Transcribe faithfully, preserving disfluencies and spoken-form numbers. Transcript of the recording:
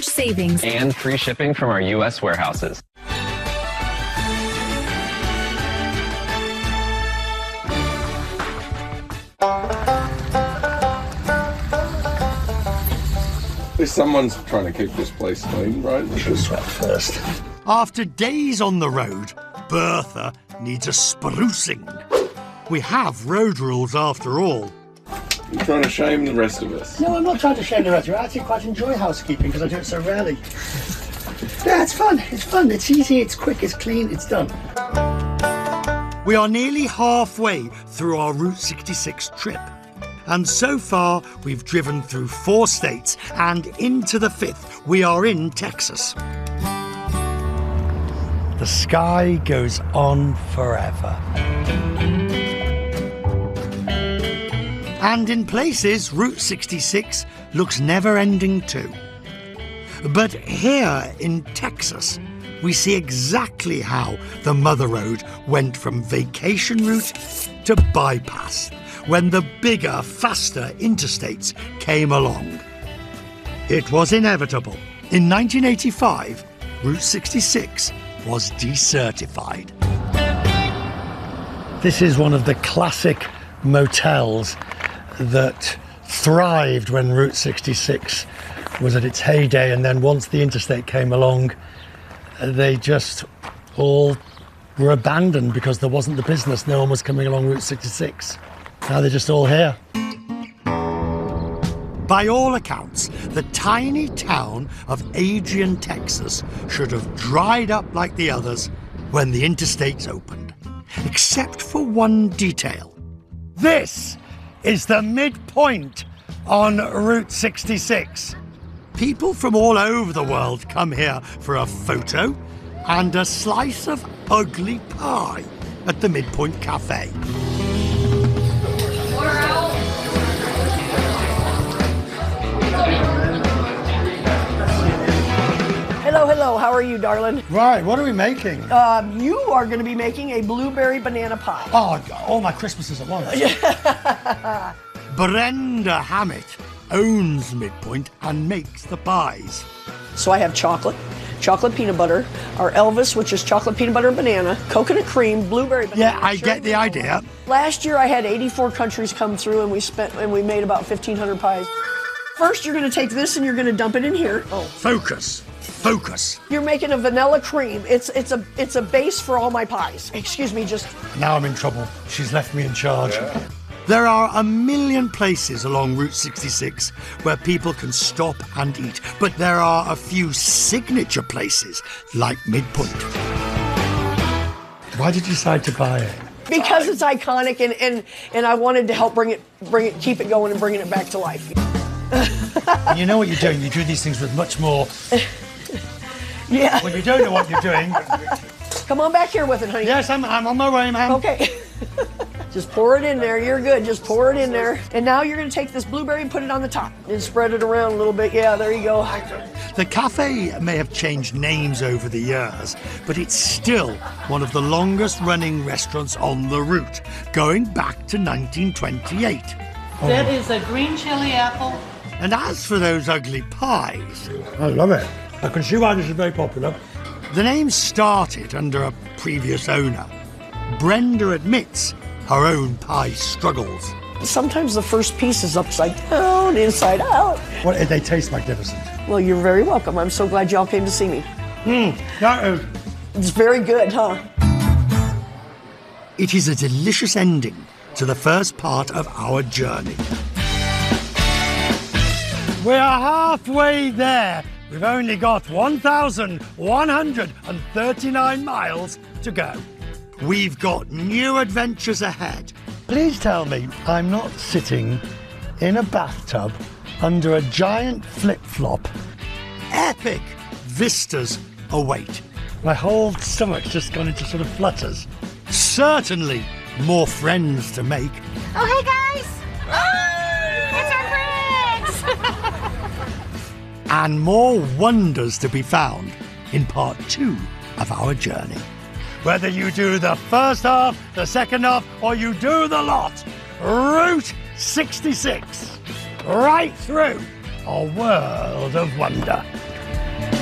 huge savings. And free shipping from our U S warehouses. Someone's trying to keep this place clean, right? We should sweat first. After days on the road, Bertha needs a sprucing. We have road rules after all. You're trying to shame the rest of us. No, I'm not trying to shame the rest of you. I actually quite enjoy housekeeping because I do it so rarely. Yeah, it's fun. It's fun. It's easy, it's quick, it's clean, it's done. We are nearly halfway through our Route sixty-six trip. And so far, we've driven through four states and into the fifth. We are in Texas. The sky goes on forever. And in places, Route sixty-six looks never-ending too. But here in Texas, we see exactly how the Mother Road went from vacation route to bypass when the bigger, faster interstates came along. It was inevitable. In nineteen eighty-five, Route sixty-six was decertified. This is one of the classic motels that thrived when Route sixty-six was at its heyday, and then once the interstate came along, they just all were abandoned because there wasn't the business. No one was coming along Route sixty-six. Now they're just all here. By all accounts, the tiny town of Adrian, Texas should have dried up like the others when the interstates opened, except for one detail. This is the midpoint on Route sixty-six. People from all over the world come here for a photo and a slice of ugly pie at the Midpoint Cafe. Hello, hello, how are you, darling? Right, what are we making? Um, you are going to be making a blueberry banana pie. Oh, all my Christmases at once. Brenda Hammett owns Midpoint and makes the pies. So I have chocolate, chocolate peanut butter, our Elvis, which is chocolate peanut butter and banana, coconut cream, blueberry banana. Yeah, I get the idea. Last year I had eighty-four countries come through and we spent and we made about fifteen hundred pies. First you're going to take this and you're going to dump it in here. Oh, focus. Focus. You're making a vanilla cream. It's it's a it's a base for all my pies. Excuse me, just Now I'm in trouble. She's left me in charge. Yeah. There are a million places along Route sixty-six where people can stop and eat, but there are a few signature places like Midpoint. Why did you decide to buy it? Because it's iconic and, and, and I wanted to help bring it bring it keep it going and bringing it back to life. And you know what you're doing. You do these things with much more. Yeah. When you don't know what you're doing. Come on back here with it, honey. Yes, I'm, I'm on my way, ma'am. Okay. Just pour it in there. You're good. Just pour it in there. And now you're going to take this blueberry and put it on the top and spread it around a little bit. Yeah, there you go. The cafe may have changed names over the years, but it's still one of the longest running restaurants on the route, going back to nineteen twenty-eight. Oh. That is a green chili apple. And as for those ugly pies... I love it. I can see why this is very popular. The name started under a previous owner. Brenda admits her own pie struggles. Sometimes the first piece is upside down, inside out. Well, they taste magnificent. Well, you're very welcome. I'm so glad y'all came to see me. Mmm, that is... It's very good, huh? It is a delicious ending to the first part of our journey. We are halfway there. We've only got one thousand one hundred thirty-nine miles to go. We've got new adventures ahead. Please tell me I'm not sitting in a bathtub under a giant flip-flop. Epic vistas await. My whole stomach's just gone into sort of flutters. Certainly more friends to make. Oh, hey guys! Oh, it's our friends! And more wonders to be found in part two of our journey. Whether you do the first half, the second half, or you do the lot, Route sixty-six, right through a world of wonder.